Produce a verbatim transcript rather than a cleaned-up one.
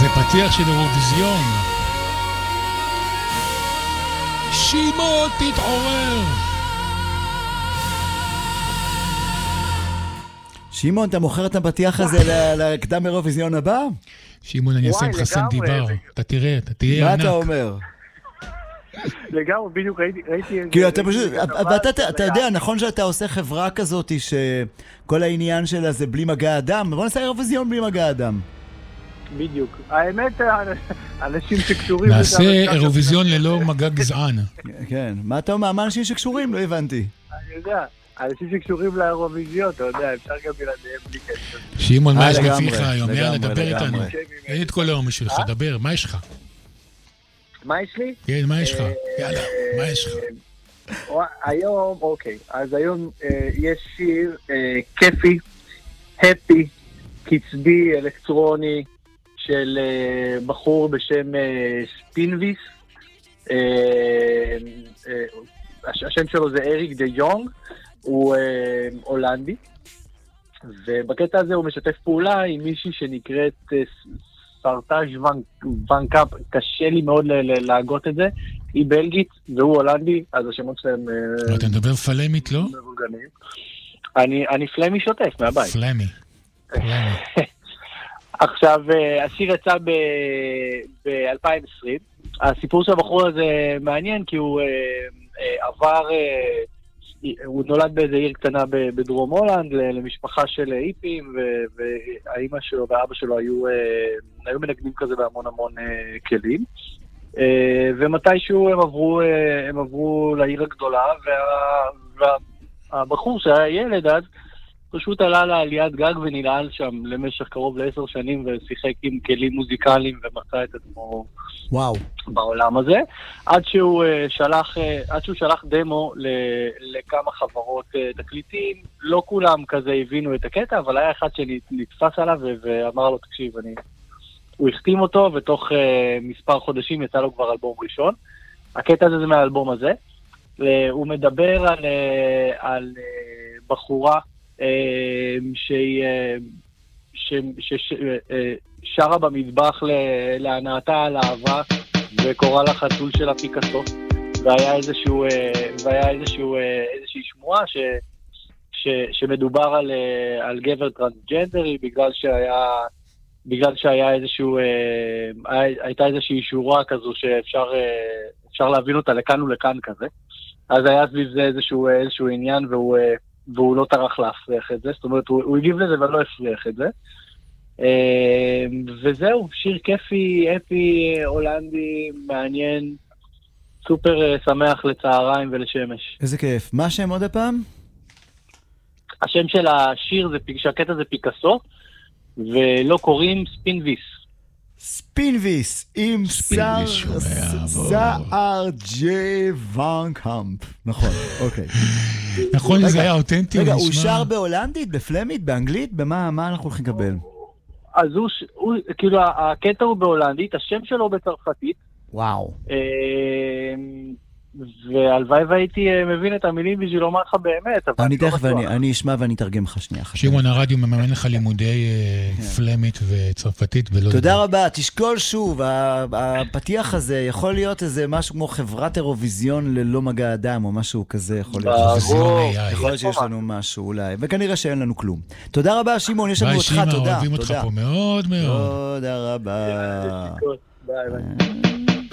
זה פתיח של אירוויזיון. שמעון, תתעורר. שמעון, אתה מוכר את הפתיח הזה לקדם אירוויזיון הבא? שמעון, אני אעשה מחסן דיבר. אתה תראה, אתה תהיה ענק. מה אתה אומר? לגמרי, בדיוק ראיתי... כאילו, אתה פשוט... ואתה יודע, נכון שאתה עושה חברה כזאת שכל העניין שלה זה בלי מגע אדם? בוא נעשה אירוויזיון בלי מגע אדם. בדיוק. האמת, אנשים שקשורים... נעשה אירוויזיון ללא מגע גזען. כן. מה אתה אומר? מה אנשים שקשורים? לא הבנתי. אני יודע. אנשים שקשורים לאירוויזיון, אתה יודע, אפשר גם בלעדיהם בלי קשר. שמעון, מה יש בפיך היום? יאללה, דבר איתנו. אין את כל היום משלך, דבר, מה יש לך? מה יש לי? כן, מה יש לך? יאללה, מה יש לך? היום, אוקיי, אז היום יש שיר כיפי, הפי, קצבי, אלקטרוני, של בחור בשם ספינביס. השם שלו זה אריק דה יונג, הוא הולנדי, ובקטע הזה הוא משתף פעולה עם מישהי שנקראת סרטאז' ון קאפ, קשה לי מאוד להגות את זה, היא בלגית והוא הולנדי, אז השמות שלהם... אתה מדבר פלמית, לא? אני פלמי שוטף מהבית. פלמי. עכשיו, השיר יצא ב-אלפיים ועשרים, הסיפור של הבחור הזה מעניין כי הוא עבר, הוא נולד באיזה עיר קטנה בדרום הולנד למשפחה של היפים, והאימא שלו והאבא שלו היו, היו מנגנים כזה בהמון המון כלים, ומתישהו הם עברו, הם עברו לעיר הגדולה, והבחור שהיה ילד אז פשוט עלה לעליית גג ונלעל שם למשך קרוב לעשר שנים ושיחק עם כלים מוזיקליים ומצא את עצמו וואו. בעולם הזה, עד שהוא שלח, עד שהוא שלח דמו לכמה חברות תקליטים, לא כולם כזה הבינו את הקטע, אבל היה אחד שנתפס עליו ואמר לו, תקשיב, אני... הוא החתים אותו, ותוך מספר חודשים יצא לו כבר אלבום ראשון. הקטע הזה זה מהאלבום הזה. הוא מדבר על, על בחורה שהיא ששרה במטבח להנאתה על אהבה וקורא לה חתול של הפיקאסו, והיה איזשהו והיה איזשהו איזושהי שמועה ש ש שמדובר על על גבר טרנסג'נדרי, בגלל שהיה בגלל שהיה איזשהו הייתה איזושהי שורה כזו שאפשר אפשר להבין אותה לכאן ולכאן כזה, אז היה סביב זה איזשהו איזשהו עניין, והוא והוא לא טרח להפריח את זה, זאת אומרת, הוא, הוא הגיב לזה ולא הפריח את זה. וזהו, שיר כיפי, אפי, הולנדי, מעניין, סופר שמח לצהריים ולשמש. איזה כיף. מה השם עוד הפעם? השם של השיר, זה, שהקטע זה פיקאסו, ולא קוראים ספינביס. ספינביס, עם סער ג'י ון קאמפ. נכון, אוקיי. נכון, זה היה אותנטי. רגע, הוא שר בהולנדית, בפלמית, באנגלית? במה אנחנו הולכים לקבל? אז הוא, כאילו, הקטע הוא בהולנדית, השם שלו בצרפתית. וואו. והלוואי והייתי מבין את המילים בשביל לומר לך באמת. אני תכף, אני אשמע ואני אתרגם לך שנייה. שמעון, הרדיו מממן לך לימודי פלמית וצרפתית. תודה רבה, תשקול שוב, הפתיח הזה יכול להיות איזה משהו כמו חברת אירוויזיון ללא מגע אדם, או משהו כזה, יכול להיות. יכול להיות שיש לנו משהו אולי, וכנראה שאין לנו כלום. תודה רבה, שמעון, יש לנו אותך, תודה. ביי, שמעון, אוהבים אותך פה מאוד מאוד. תודה רבה. ביי, ביי.